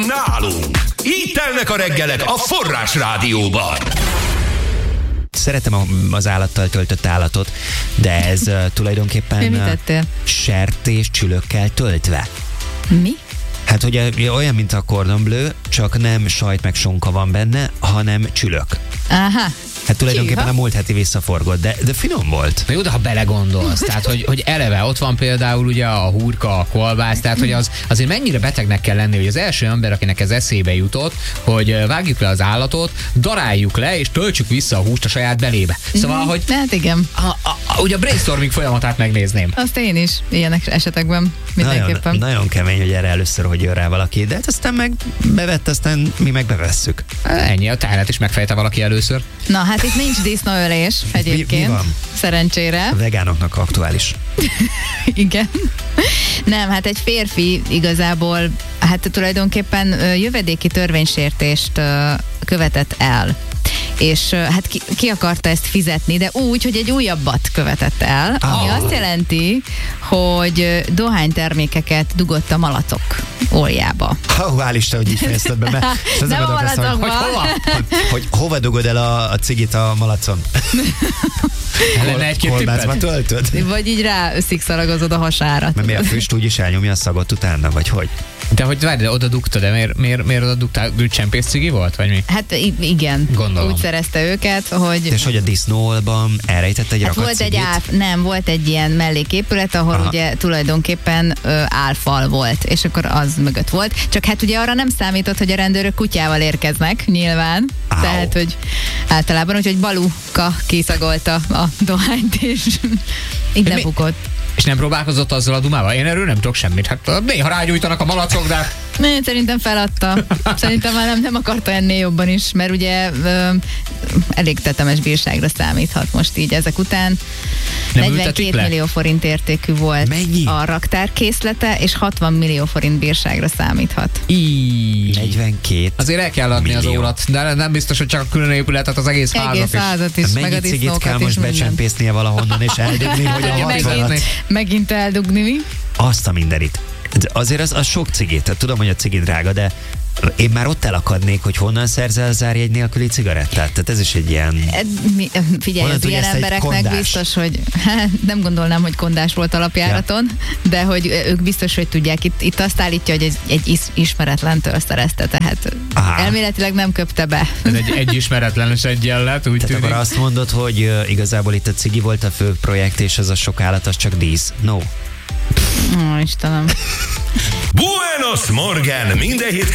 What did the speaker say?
Nálunk. Így telnek a reggelek a Forrás Rádióban. Szeretem az állattal töltött állatot, de ez tulajdonképpen sertéscsülökkel töltve. Mi? Hát ugye olyan, mint a cordon bleu, csak nem sajt meg sonka van benne, hanem csülök. Aha. Hát tulajdonképpen a múlt heti visszaforgott, de finom volt. Na jó, de ha belegondolsz, tehát hogy eleve ott van például ugye a hurka, a kolbász, tehát hogy azért mennyire betegnek kell lenni, hogy az első ember, akinek ez eszébe jutott, hogy vágjuk le az állatot, daráljuk le, és töltsük vissza a húst a saját belébe. Szóval, hogy Hát igen. ugye a brainstorming folyamatát megnézném. Azt én is ilyenek esetekben mindenképpen. Nagyon kemény, hogy erre először, hogy jön rá valaki, de hát aztán meg bevett, aztán mi meg bevesszük. Ennyi, a tehenet is megfejte valaki először. Na, hát itt nincs disznóölés egyébként. Mi van? Szerencsére. A vegánoknak aktuális. Igen. Nem, hát egy férfi igazából, hát tulajdonképpen jövedéki törvénysértést követett el. És hát ki akarta ezt fizetni, de úgy, hogy egy újabbat követett el, ami azt jelenti, hogy dohánytermékeket dugott a malacok óriába. Hál' Isten, hogy így fejezted be, mert Nem a malacokban. hogy hova dugod el a cigit a malacon? Lenne egy-két Kolbászba tippet? töltöd? Vagy így rá szikszalagozod a hasárat. Mert mi a füst úgyis elnyomja a szagot utána, vagy hogy? De hogy várj, oda dugta, de miért oda dugtál? Csempész cigi volt, vagy mi? Hát igen. Gondolom. Úgy szerezte őket, hogy... És hogy a disznóolban elrejtett egy Hát rakat volt egy cigit? volt egy ilyen melléképület, ahol ugye tulajdonképpen álfal volt, és akkor az mögött volt. Csak hát ugye arra nem számított, hogy a rendőrök kutyával érkeznek, nyilván. Tehát, hogy általában, úgyhogy Baluka kiszagolta a dohányt, és így lebukott. És nem próbálkozott azzal a dumával? Én erről nem tudok semmit. Hát néha rágyújtanak a malacok, de... Én szerintem feladta. Szerintem már nem akarta ennél jobban is, mert ugye elég tetemes bírságra számíthat most így ezek után. Nem 42 millió forint értékű volt Mennyi? a raktárkészlete, és 60 millió forint bírságra számíthat. 42 Azért el kell adni az millió. órat, de nem biztos, hogy csak a külön épületet, az egész házat Egész is. házat is, meg Mennyi a cigit disznókat kell is, most minden. becsempésznie valahonnan, és eldugni, hogy a 60-at? Megint eldugni, mi? Azt a mindenit. Azért az sok cigét, tehát tudom, hogy a cigi drága, de én már ott elakadnék, hogy honnan szerzel zárjegy nélküli cigarettát. Tehát ez is egy ilyen... Figyelj, Honnan az tudja ilyen ezt egy embereknek kondás? biztos, hogy nem gondolnám, hogy kondás volt alapjáraton, de hogy ők biztos, hogy tudják. Itt azt állítja, hogy egy ismeretlentől szerezte, tehát elméletileg nem köpte be. Ez egy ismeretlenes egyenlet, úgy Tehát tűnik. akkor azt mondod, hogy igazából itt a cigi volt a fő projekt, és az a sok állat, az csak dísz. No. Ó, Istenem. Buenos Morgen! Minden hét